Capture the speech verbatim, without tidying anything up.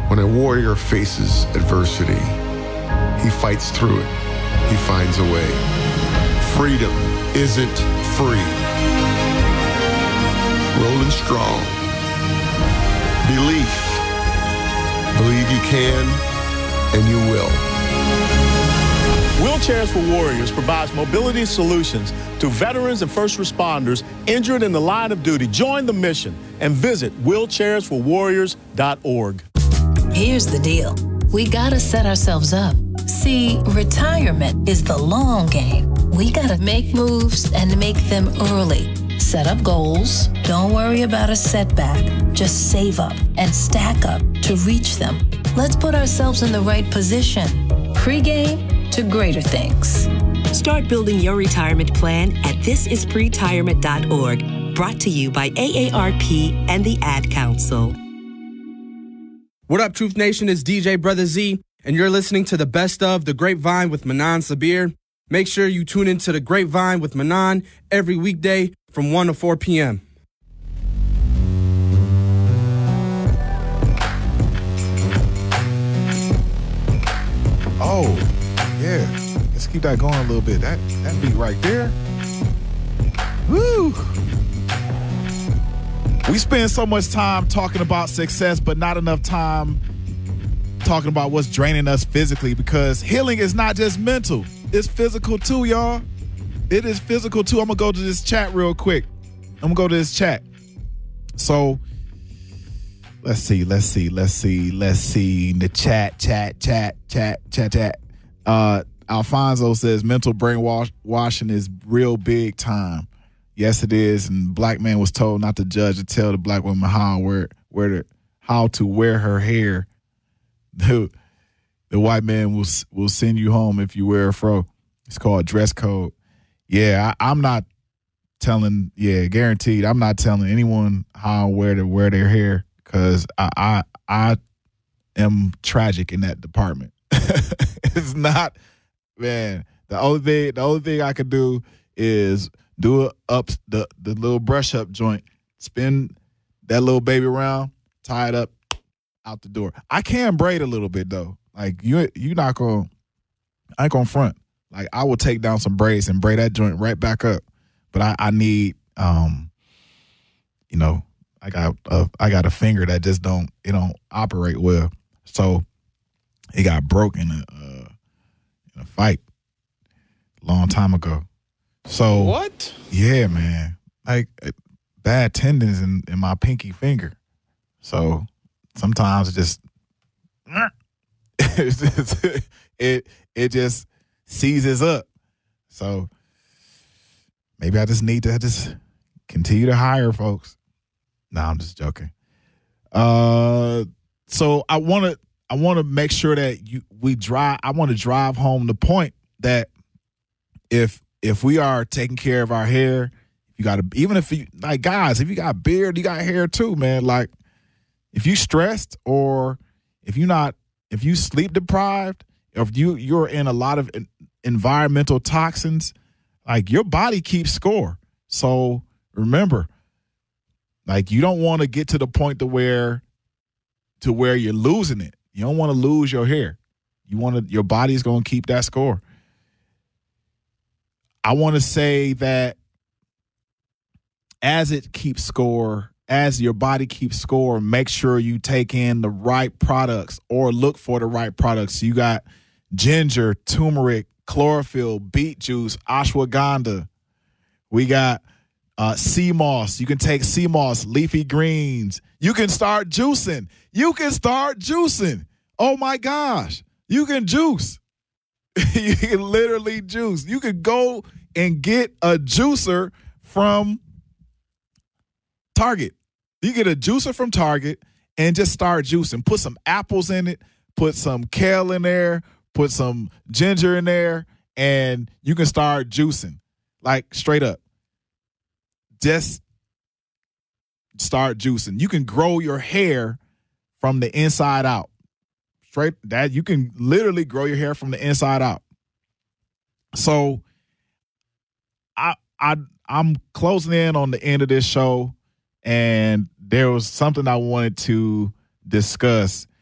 When a warrior faces adversity, he fights through it. He finds a way. Freedom isn't free. Rolling strong. Belief. Believe you can, and you will. Wheelchairs for Warriors provides mobility solutions to veterans and first responders injured in the line of duty. Join the mission and visit wheelchairs for warriors dot org. Here's the deal. We gotta set ourselves up. See, retirement is the long game. We gotta make moves and make them early. Set up goals. Don't worry about a setback. Just save up and stack up to reach them. Let's put ourselves in the right position. Pre-game to greater things. Start building your retirement plan at this is pretirement dot org. Brought to you by A A R P and the Ad Council. What up, Truth Nation? It's D J Brother Z, and you're listening to the best of The Grapevine with Manan Sabir. Make sure you tune into The Grapevine with Manan every weekday from one to four p.m. Oh, yeah. Let's keep that going a little bit. That that beat right there. Woo! We spend so much time talking about success, but not enough time talking about what's draining us physically, because healing is not just mental. It's physical too, y'all. It is physical too. I'm going to go to this chat real quick. I'm going to go to this chat. So, let's see, let's see, let's see, let's see. The chat, chat, chat, chat, chat, chat. Uh, Alfonso says mental brainwashing is real big time. Yes, it is. And black man was told not to judge and tell the black woman how wear, wear the, how to wear her hair. The, the white man will will send you home if you wear a fro. It's called dress code. Yeah, I, I'm not telling. Yeah, guaranteed. I'm not telling anyone how where to wear their hair, because I, I I am tragic in that department. It's not, man. The only thing the only thing I could do is do it up the the little brush up joint, spin that little baby around, tie it up, out the door. I can braid a little bit though. Like you, you not gonna, I ain't gonna front. Like I will take down some braids and braid that joint right back up. But I, I need, um, you know, I got a, I got a finger that just don't, it don't operate well. So it got broke in a, uh, in a fight a long time ago. So what? Yeah, man. Like bad tendons in, in my pinky finger. So sometimes it just, it's just it it just seizes up. So maybe I just need to just continue to hire folks. No, I'm just joking. Uh, so I want to I want to make sure that you we drive. I want to drive home the point that if if we are taking care of our hair, you got to, even if you, like guys, if you got beard, you got hair too, man. Like if you stressed, or if you not, if you sleep deprived, or if you you're in a lot of environmental toxins, like your body keeps score. So remember, like you don't want to get to the point to where to where you're losing it. You don't want to lose your hair. You want to, your body's going to keep that score. I want to say that as it keeps score, as your body keeps score, make sure you take in the right products or look for the right products. You got ginger, turmeric, chlorophyll, beet juice, ashwagandha. We got uh, sea moss. You can take sea moss, leafy greens. You can start juicing. You can start juicing. Oh, my gosh. You can juice. You can literally juice. You can go and get a juicer from Target. You get a juicer from Target and just start juicing. Put some apples in it. Put some kale in there. Put some ginger in there. And you can start juicing. Like straight up. Just start juicing. You can grow your hair from the inside out. Straight that you can literally grow your hair from the inside out. So I I I'm closing in on the end of this show, and there was something I wanted to discuss,